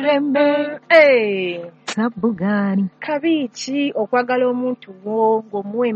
mirembe sabugani kabichi okwagala omuntu wo ng'omuwa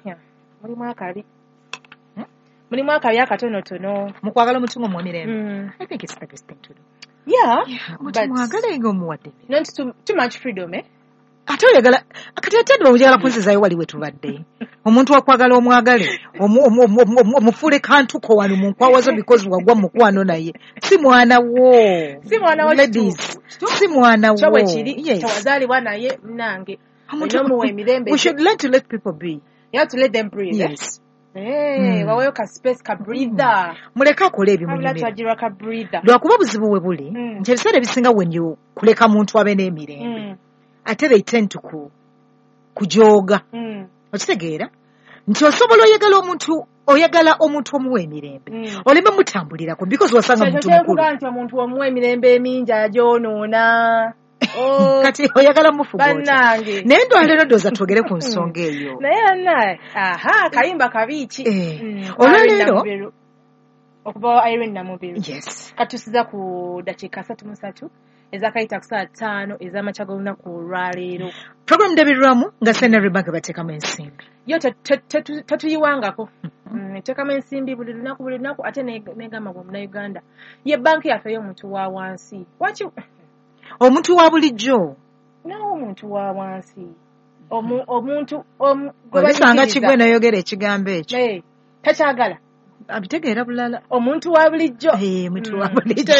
mulimu akabi akatonotono mu kwagala omuntu ng'omuwa mirembe. I think it's the best thing to do. Yeah, but mwagala ng'omuwadde not too much freedom, ate oyagala kati ate bawujala kunzizayo wali wetubadde omuntu wakwagala omwagale omufuule kantuko wano mu nkwawazo because wagwa mukwano naye si mwana wo ladies si mwana wo tawazalibwa naye nange omuwe emirembe. We should learn to let people be. You have to let them breathe. Yes. Waweyo ka space ka breather. Muleka akole ebimunyumira lwakuba buzibu we buli nti ebiseera ebisinga wenyo kuleka muntu abe n'emirembe ate they tend to kujooga. Okitegeera nti osobola oyagala omuntu omuwa emirembe oleme mutambulirako because wasanga muntu mukulu nti omuntu omuwa emirembe emingi ajoonoona. Kati oyagala mufugoota naye ndwalero ndooza twogere ku nsonga eyo naye kayimba kabiiki olwaleero okuva Irene Namubiru. Yes. Katusiza ku dakiika 33 ezakayita ku saa 5 ez'amakya g'olunaku olwaleero. Program ndabirwamu nga Central Bank bateekamu ensimbi. Yo tetuyiwangako. Teekamu ensimbi buli lunaku ate negamba gwe Munnayuganda. Ye banki yaffe y'omuntu wa wansi. Waki omuntu wa bulijjo? Nawo omuntu wa wansi. Omuntu obisanga kigwe nayogera ekigambo ekyo. Takyagala. Abitegeera bulala. Omuntu wa bulijjo. Omuntu wa bulijjo.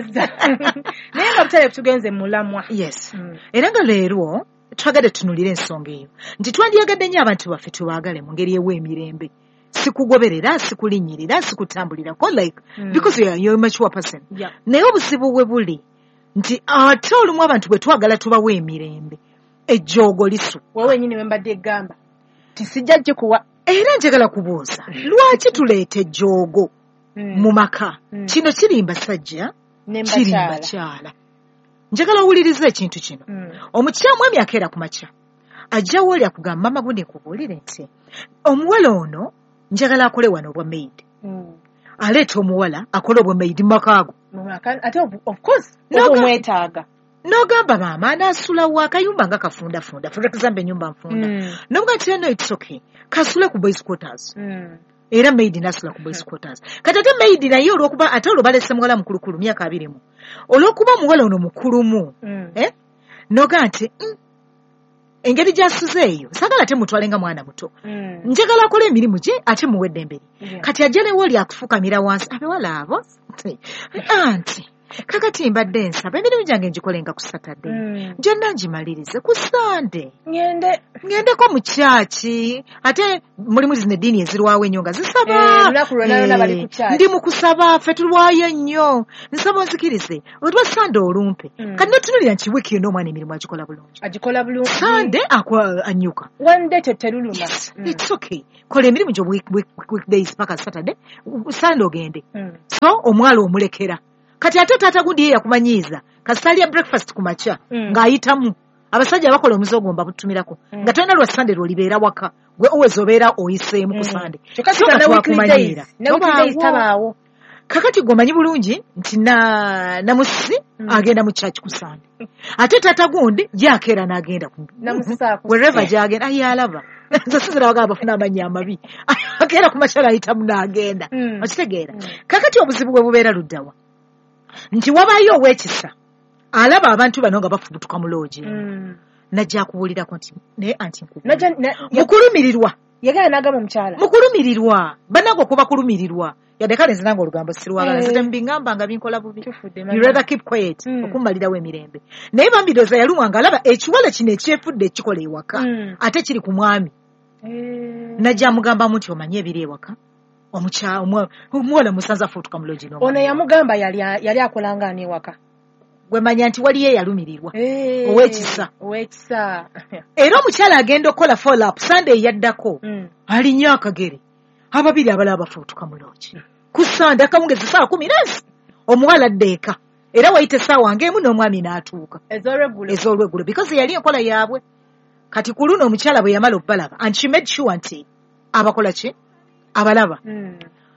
Naye nga butale tugenze mulamwa. Yes. Era nga leero twagala tunulire ensonga eyo nti twandyagadde nnyo abantu baffe tubaagale mu ngeri y'emirembe. Sikugoberera, sikulinyirira, sikutambulirako like because you're a mature person. Naye obuzibu bwe buli nti ate olumu abantu bwe twagala tubawa emirembe ejjoogo lisu. Wewe wennyini wembadde egamba tisijja gikuwa. Era njagala kubuuza lwaki tuleeta ejjoogo mu maka? Kino kirimba sajja kirimba kyala. Njagala owuliriza ekintu kino. Omukyamu emyaka era ku makya ajjawo oli akugamba mama gundi kubuulire nti omuwala ono njagala akole wano obwa maid. Aleeta omuwala akole obwa maid mu makaago. Ate of course omwetaaga. N'ogamba maama anaasula wa akayumba nga kafundafunda for example ennyumba nfunda n'obuga nti no it's okay kasule ku boys quarters era maid nasula ku boys quarters kati ate maid naye olw'okuba ate olwo balese muwala mukulukulu myaka 20 olw'okuba muwala ono mukulumu n'oga nti engeri gy'asuze eyo sagala ate mutwale nga mwana muto njagala akole emirimu gye ate muwedde emberi kati ajja newe oli akufukamira wansi abewala abo anti kakati mbadde nsaba emirimu gyange ngikolenga ku Saturday gyonna ngimalirize ku Sunday ngendeko mu kyaki ate mulimu zino eddiini ezirwawo ennyo nga zisaba ndi mu kusaba ffe tulwayo ennyo nsaba onzikirize olwa Sunday olumpe kati notunulira nti wiiki yonna omwana emirimu agikola bulungi Sunday anyuka one day teteruluma. It's okay kola emirimu gyo weekdays paka Saturday Sunday ogende so omwala omulekera kati ate taata gundi ye yakumanyiiza kasalya breakfast ku makya ng'ayitamu abasajja abakola omuzogo mbabutumirako nga tolina lwa Sunday lwolibeera waka gwe owezi obeera oyiseemu ku Sunday twakumanyiira tabaawo kakati gwomanyi bulungi nti namusi agenda mu church ku Sunday ate taata gundi yakeera n'agenda wherever gyagenda yalaba nze sizira bagamba bafuna amannya amabi akeera ku makya ng'ayitamu n'agenda okitegeera kakati obuzibu bwe bubeera luddawa nti wabaayo ow'ekisa alaba abantu bano nga bafubutuka mu loogi najja akubuulirako nti naye anti mukulumirirwa yagala n'agamba omukyala mukulumirirwa bannange okuba kulumirirwa yadde kale nze nange olugambo sirwagala nze temubingamba nga binkola bubi you rather keep quiet okummalirawo emirembe naye bambirooza yalumwa nga alaba ekiwala kino ekyefudde ekikola ewaka ate kiri ku mwami najja amugambamu nti omanye ebiri ewaka omuwala musanza afuutuka mu loogi ono yamugamba yali akolanga ani ewaka gwe manya nti waliyo eyalumirirwa ow'ekisa era omukyala agenda okukola follow-up Sunday yaddako alinnya akagere ababiri abalaba bafuutuka mu loogi ku Sunday akamugezi saa 10 omuwala addeeka era wayite essaawa ng'emu n'omwami n'atuuka ez'olweggulo because yali enkola yaabwe kati ku luno omukyala bwe yamala okubalaba and she made sure nti abakola ki abalaba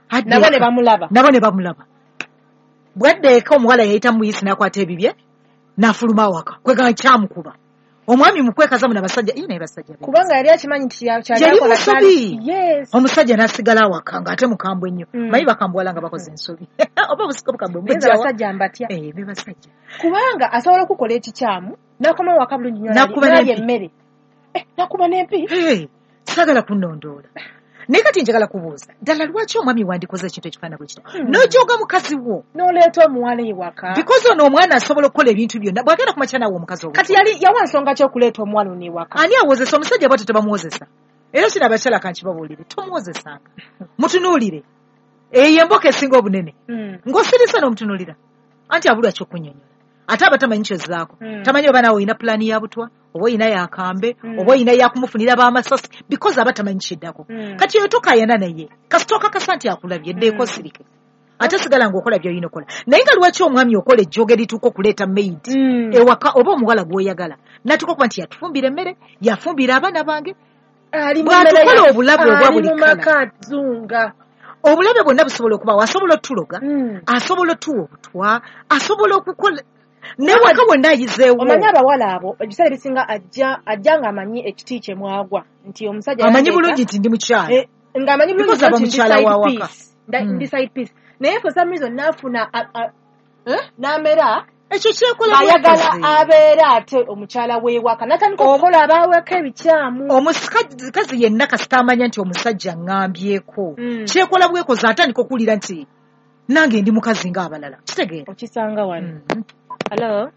nabo ne bamulaba bwaddeeka omuwala yayita muyisi n'akwata ebibye n'afuluma waka kwega kyamukuba omwami mukwekaza muna basajja naye basajja kubanga yali akimanyi nti yali musobi omusajja n'asigala awaka ng'ate mukambwe nnyo mayi bakambwala nga bakoze ensobi oba busikabukambwe basajja mbatya be basajja kubanga asobola okukola ekikyamu n'akoma waka bulungi nnyo n'alya emmere nakuba n'empi sagala kunnondoola naye kati njagala kubuuza ddala lwaki omwami wandikoze ekintu ekifaana bwe kito n'ojooga mukazi wo n'oleeta omuwala ewaka because ono omwana asobola okukola ebintu byonna bw'agenda kumakya naawe omukazi owo kati yawa nsonga ki okuleeta omuwala ono ewaka ani awozesa omusajja bwatyo tebamuwozesa era kino abakyala kankibabuulire tomuwozesanga mutunuulire eyo emboka esinga obunene ng'osirisa n'omutunuulira anti abulwa ky'okunnyonnyola ate aba tamanyi kyozzaako tamanyi oba naawe olina pulaani ya butwa oba olina yakambe oba olina yakumufunira b'amasasi because aba tamanyi kiddako kati oyo tokaayana naye kasitooka kasa nti akulabye eddeeko sirike ate sigala ng'okola by'olina okola naye nga lwaki omwami okola ejjooga erituuka okuleeta maid ewaka oba omuwala gw'oyagala natuuka okuba nti yatufumbira emmere yafumbira abaana bange bw'atukola obulabe obwa buli kala obulabe bwonna busobola okubawo asobola otuloga asobola otuwa obutwa asobola okukola newaka bwonna ayizeewo omanyi abawala abo ebiseera ebisinga ajja ng'amanyi ekiti kye mwagwa nti omusajja amanyi bulungi nti ndi mukyala ng'amanyi bulungi aba mukyala wawaka ndi side piece naye for some reason n'afuna n'amera ekyo kyekola ayagala abeera ate omukyala w'ewaka natandika okukola abaaweka ebikyamu omukazi yenna kasita amanya nti omusajja ŋŋambyeko kyekola bwekoza atandika okuwulira nti nange ndi mukazi ng'abalala kitegeera okisanga wano Hello.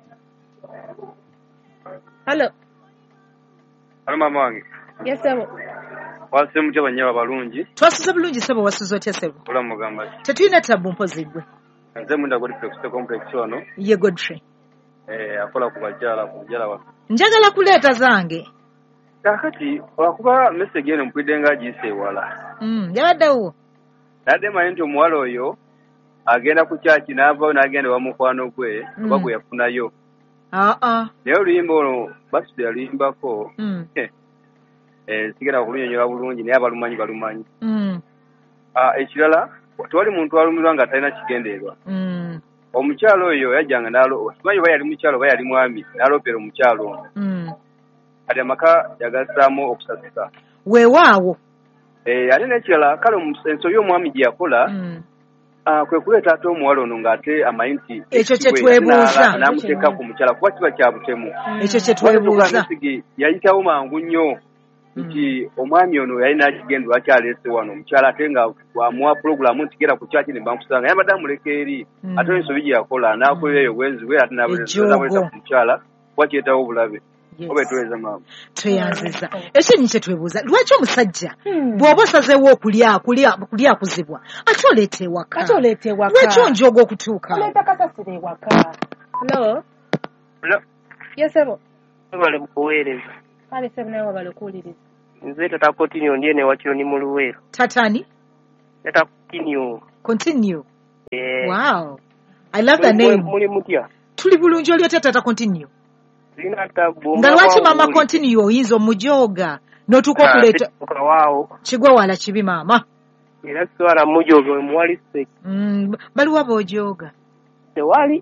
Hello mama wange. Yes sebo. Wase mutya banyaba balungi. Twasuze bulungi sebo wasuze otya sebo. Ola mugamba. Tetulina tabbu mpozigwe. Nze munda godi flex complex wano. Ye Godfrey. Akola ku bajala wa. Njagala kuleeta zange. Kakati wakuba message eno mpwidde nga agiyise ewala. Yabaddewo. Nadde manyi nti omuwala oyo agenda ku kyaki n'avaayo n'agenda wa mukwano gwe oba gwe yafunayo. Naye oluyimba olwo basudde yaluyimbako sigenda kulunnyonnyola bulungi naye abalumanyi. Ekirala tewali muntu alumirwa nga talina kigendeerwa. Omukyalo oyo yajjanga simanyi oba yali mukyalo oba yali mwami n'aloopera omukyalo ono. Kati amaka yagasaamu okusasika. Weewaawo. Ate n'ekirala kale ensobi omwami gye yakola kwe kuleeta ate omuwala ono ng'ate amanyi nti ekyo kye twebuuza n'amuteeka ku mukyala kuba kiba kya butemu. Ekyo kye twebuuza yayitawo mangu nnyo nti omwami ono yali n'akigenda lwaki aleese wano omukyala ate nga amuwa pulogulaamu nti gera ku kyaki ne bankusanga yabadde amuleka eri ate ensobi gye yakola n'akolera eyo bwenzi bwe ate n'abuleeta ku mukyala kuba kyetawo obulabe. Obe tuweza mama. Tweyanziza. Ekyo kye twebuuza. Lwaki omusajja bw'oba osazeewo okulya kuzibwa ate oleeta ewaka. Lwaki onjooga okutuuka? Oleeta kasasira ewaka. Hello. Yes sebo. Bale kuweereza. Kale sebo nawe bale kuwuliriza. Nze tata continue ndiye ne wakiro ni mu Luweero. Tatani? Tata continue. Continue. Yeah. Wow. I love the name. Muli mutya. Tuli bulungi oli tata continue. Nga lwaki mama continue oyinza omujooga n'otuuka okuleeta kigwe wala kibi maama era swala mujooga omuwali se baliwa boojooga tewali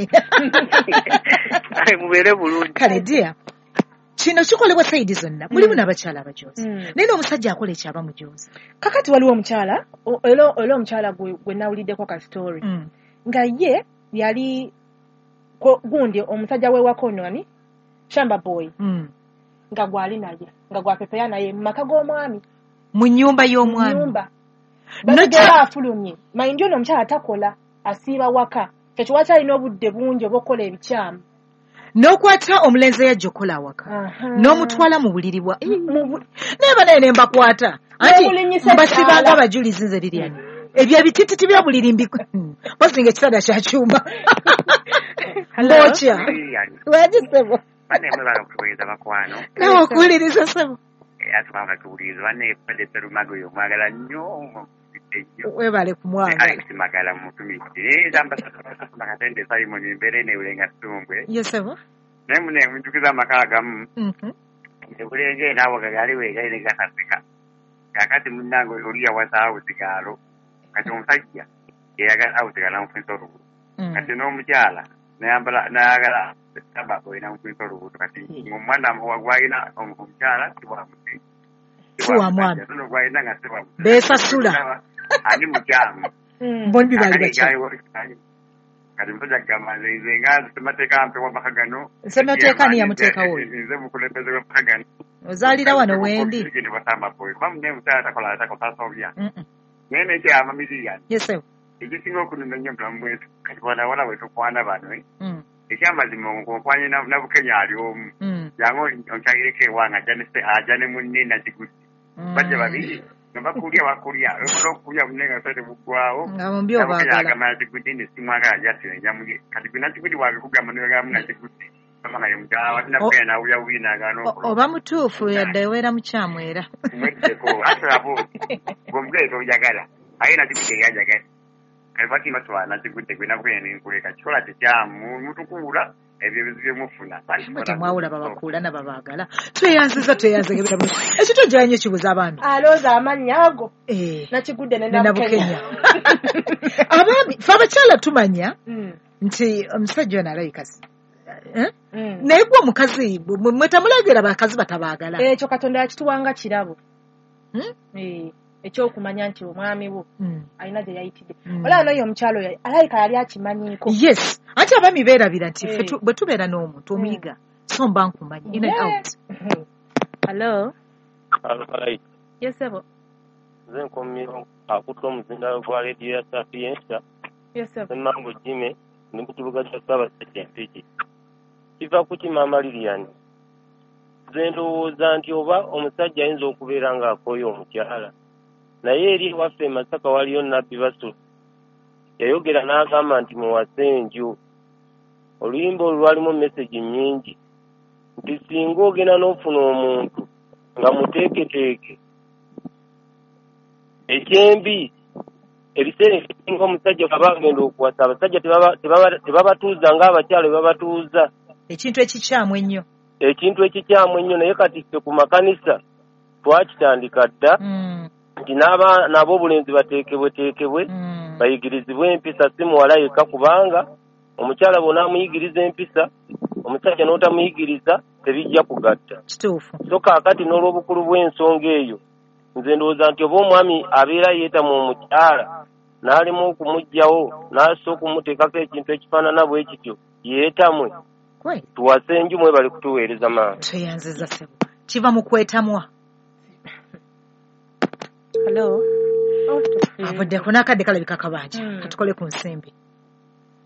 mubeere bulungi kale dia kino kikolebwa sayidi zonna mulimu n'abakyala abajoozi naye n'omusajja akola ekyaba mujoozi kakati waliwo omukyala era omukyala gwe nawuliddeko ka story nga ye yali gundi omusajja w'ewaka ono Shamba boy. Nga gwali naye. Nga gwapepeya naye maka g'omwami. Mu nnyumba y'omwami. Nnyumba. Bagera afulumye. Mayindi ono omukyala atakola asiiba waka. Kyekyo waki alina obudde bungi obw'okukola ebikyamu. N'okwata omulenzi eyajja waka. N'omutwala mu buliri bwa. Naye banaye ne mbakwata. Anti mbasibanga abajulizi nze Lilian. Ebyo ebitititi bya buliri mbiku. Basinga ekitanda kya kyuma. Ng'okya. Wagisebo. Bane mwebala okutuweereza bakwano. Nawe okuwuliriza sebo. Atubanga tuwuliriza bane pedese lumago yo mwagala nnyo. Webale kumwagala. Alex magala mutumiki. Zamba sasa makatende Simon mbere ne ulenga Sungwe. Yesebo. Naye mune munjukiza amakala gamu. Ebulenge nawo gagali wegali ne gasasika. Kakati munnango oliya wasaawo sigalo. Kati omusajja eyagala awusigala mufunsa olubu. Kati n'omukyala nayagala tabako ina nkwita olubuto kati omwana wagwalina omukyala tiwamuti tiwamwami gwalina nga tiwamuti besasula ani mukyamu bombi bali bakyamu kati mpeza kugamba nze nga semateeka mpewa maka gano semateeka ni yamuteekawo nze mukulembeze w'amaka gano ozaalira wano wendi kuba munne mukyala takola tasobya naye nekyama miliyani yesewo ekisinga okunuma ennyo mulamu bwetu kati wanawala bwetukwana bano ekyamazima okwanye na bukenya ali omu yange onkyayireko ewange ajja ne munne nakigudde bajja babiri nga bakulya bakulya okulya munne nga sate buggwawo nga bombi obaagala agamba nakigudde nesimwagala jasira enjamuye kati gwe nakigudde wabikugamba niwegamu nakigudde amanga yemukyala watinabukenya nawulyawuli nagano oba mutuufu yadde eweera mukyamu era mweddeko asalabo gomugere toyagala aye nakigudde eyajagala batima twana kigudde gwe nabwe nenkuleka kikola tekyamu mutukuula ebyo byemufuna temwawula babakuula nababaagala tweyanziza tweyanzegebera ekyo tojjala nnyo kibuza abantu alooza amannya ago nakigudde nenabukenya abaami fe abakyala tumanya nti omusajja ono alayikasi naye gwe omukazi mwetamulagera bakazi batabaagala ekyo katonda yakituwanga kirabo ekyokumanya nti omwami wo alina gye yayitidde olaba n'oyo omukyalo oyo alayika yali akimanyiiko yes anti abaami beerabira nti bwe tubeera n'omuntu omuyiga so mba nkumanyi in and out hello yesebo nze nkomyewo akutta omuzindalo gwa rediyo ya sapiensa emango jime ne mu kibuga kya ssaabasajja mpiki kiva ku kimaama liliani nze ndowooza nti oba omusajja ayinza okubeera ng'akooya omukyala naye eri ewaffe e Masaka waliyo Nabbi Basula yayogera n'agamba nti muwase enju oluyimba olwo lwalimu mesegi nnyingi nti singa ogenda n'ofuna omuntu nga muteeketeeke ekyembi ebiseera ebisinga omusajja kaba agenda okuwasa abasajja tebabatuuza ng'abakyala babatuuza ekintu ekikyamu ennyo naye kati ffe ku makanisa twakitandika dda nti nabo obulenzi bateekebwe bayigirizibwe empisa si muwala yekka kubanga omukyala bona amuyigiriza empisa omusajja n'otamuyigiriza tebijja kugatta so kaakati n'olw'obukulu bw'ensonga eyo nze ndowooza nti oba omwami abeera yeetamu omukyala n'alema okumuggyawo n'assa okumuteekako ekintu ekifaanana bwe kityo yeetamwe tuwase enju mwe bali kutuweereza maama tweyanziza sebo kiva mu kwetamwa hello avudde ku n'akadde kalabika kabanja katukole ku nsimbi